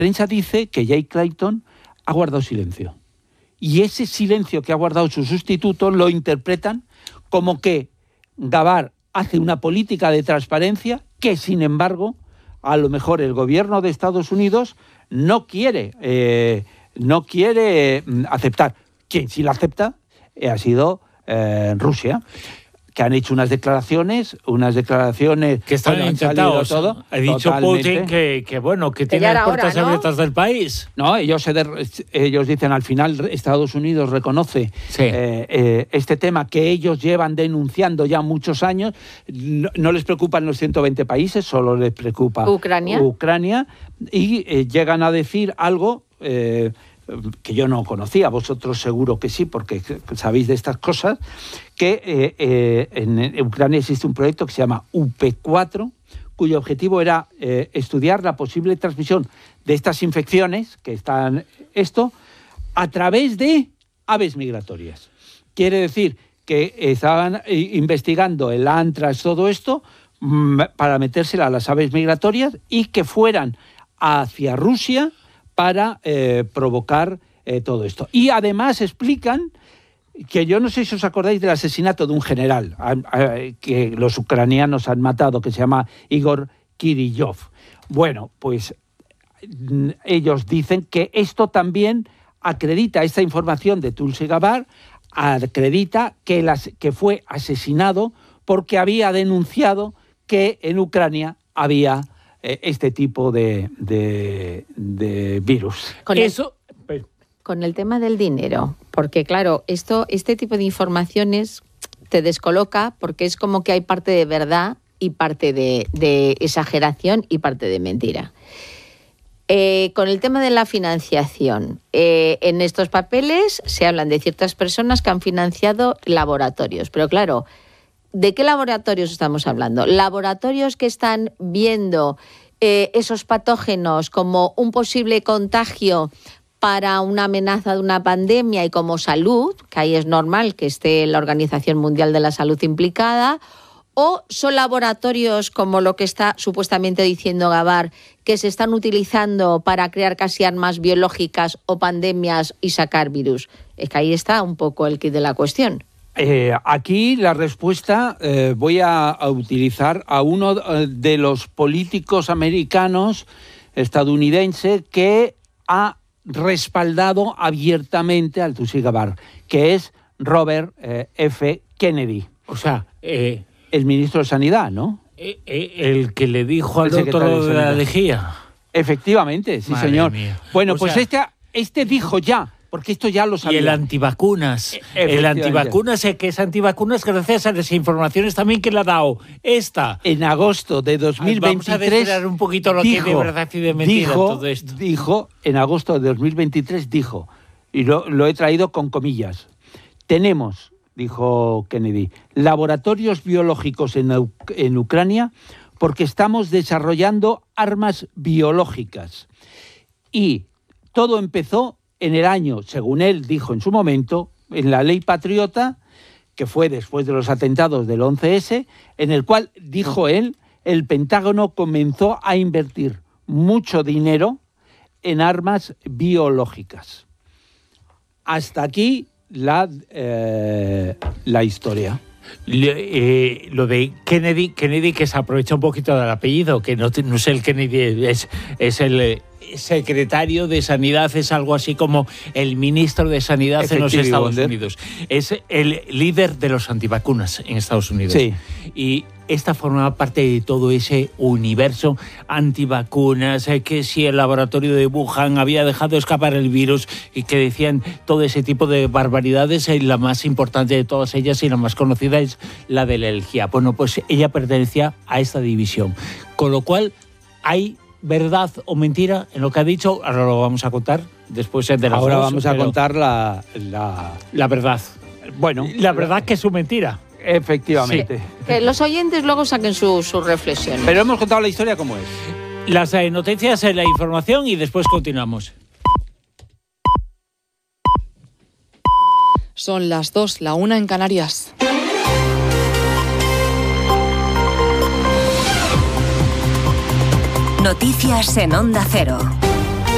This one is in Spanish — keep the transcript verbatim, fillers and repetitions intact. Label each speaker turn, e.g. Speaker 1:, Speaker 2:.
Speaker 1: prensa dice que Jay Clayton ha guardado silencio. Y ese silencio que ha guardado su sustituto lo interpretan como que Gabbard hace una política de transparencia que, sin embargo, a lo mejor el gobierno de Estados Unidos no quiere, eh, no quiere eh, aceptar. Quien sí la acepta eh, ha sido eh, Rusia, que han hecho unas declaraciones, unas declaraciones
Speaker 2: que están
Speaker 1: bueno,
Speaker 2: intentados.
Speaker 1: Todo,
Speaker 2: ha dicho
Speaker 1: totalmente.
Speaker 2: Putin que, que bueno, que, que tiene las puertas ahora, ¿no? abiertas del país.
Speaker 1: No, ellos, se de, ellos dicen al final Estados Unidos reconoce
Speaker 2: sí.
Speaker 1: eh, eh, este tema que ellos llevan denunciando ya muchos años. No, no les preocupan los ciento veinte países, solo les preocupa
Speaker 3: Ucrania.
Speaker 1: Ucrania y eh, llegan a decir algo eh, que yo no conocía, vosotros seguro que sí, porque sabéis de estas cosas, que eh, eh, en Ucrania existe un proyecto que se llama U P cuatro, cuyo objetivo era eh, estudiar la posible transmisión de estas infecciones, que están esto, a través de aves migratorias. Quiere decir que estaban investigando el antrax, todo esto, para metérsela a las aves migratorias y que fueran hacia Rusia para eh, provocar eh, todo esto. Y además explican que yo no sé si os acordáis del asesinato de un general a, a, que los ucranianos han matado, que se llama Igor Kirillov. Bueno, pues ellos dicen que esto también acredita, esta información de Tulsi Gabbard, acredita que, las, que fue asesinado porque había denunciado que en Ucrania había este tipo de, de, de virus.
Speaker 3: Con eso, el, con el tema del dinero, porque claro, esto, este tipo de informaciones te descoloca porque es como que hay parte de verdad y parte de, de exageración y parte de mentira. Eh, con el tema de la financiación, eh, en estos papeles se hablan de ciertas personas que han financiado laboratorios, pero claro, ¿de qué laboratorios estamos hablando? Laboratorios que están viendo eh, esos patógenos como un posible contagio para una amenaza de una pandemia y como salud, que ahí es normal que esté la Organización Mundial de la Salud implicada, o son laboratorios como lo que está supuestamente diciendo Gabbard, que se están utilizando para crear casi armas biológicas o pandemias y sacar virus. Es que ahí está un poco el quid de la cuestión.
Speaker 1: Eh, aquí la respuesta eh, voy a, a utilizar a uno de los políticos americanos estadounidenses que ha respaldado abiertamente al Tulsi Gabbard, que es Robert eh, F. Kennedy.
Speaker 2: O sea, eh,
Speaker 1: el ministro de Sanidad, ¿no?
Speaker 2: Eh, eh, el que le dijo al doctor de la lejía.
Speaker 1: Efectivamente, sí,
Speaker 2: Madre
Speaker 1: señor.
Speaker 2: Mía.
Speaker 1: Bueno,
Speaker 2: o
Speaker 1: pues
Speaker 2: sea,
Speaker 1: este, este dijo ya. Porque esto ya lo sabía.
Speaker 2: Y el antivacunas. El antivacunas, que es antivacunas gracias a las informaciones también que le ha dado esta.
Speaker 1: En agosto de dos mil veintitrés...
Speaker 2: Vamos a desvelar un poquito lo
Speaker 1: dijo,
Speaker 2: que de verdad y de mentira
Speaker 1: dijo,
Speaker 2: en todo esto.
Speaker 1: Dijo, en agosto de dos mil veintitrés dijo, y lo, lo he traído con comillas, tenemos, dijo Kennedy, laboratorios biológicos en, en Ucrania porque estamos desarrollando armas biológicas. Y todo empezó en el año, según él dijo en su momento, en la Ley Patriota, que fue después de los atentados del once ese, en el cual, dijo él, el Pentágono comenzó a invertir mucho dinero en armas biológicas. Hasta aquí la, eh, la historia.
Speaker 2: Le, eh, lo de Kennedy, Kennedy que se aprovecha un poquito del apellido, que no, no es el Kennedy, es, es el... Eh, secretario de Sanidad, es algo así como el ministro de Sanidad en los Estados Unidos. Es el líder de los antivacunas en Estados Unidos.
Speaker 1: Sí.
Speaker 2: Y esta formaba parte de todo ese universo antivacunas, eh, que si el laboratorio de Wuhan había dejado escapar el virus y que decían todo ese tipo de barbaridades, y la más importante de todas ellas y la más conocida es la de la energía. Bueno, pues ella pertenecía a esta división. Con lo cual hay verdad o mentira en lo que ha dicho. Ahora lo vamos a contar después de las
Speaker 1: Ahora
Speaker 2: dos,
Speaker 1: vamos a contar la, la...
Speaker 2: la verdad.
Speaker 1: Bueno,
Speaker 2: la verdad la... que es su mentira.
Speaker 1: Efectivamente.
Speaker 3: Sí. Que los oyentes luego saquen sus su reflexiones.
Speaker 1: Pero hemos contado la historia como es.
Speaker 2: Las eh, noticias, eh, la información y después continuamos.
Speaker 4: Son las dos, la una en Canarias.
Speaker 5: Noticias en Onda Cero.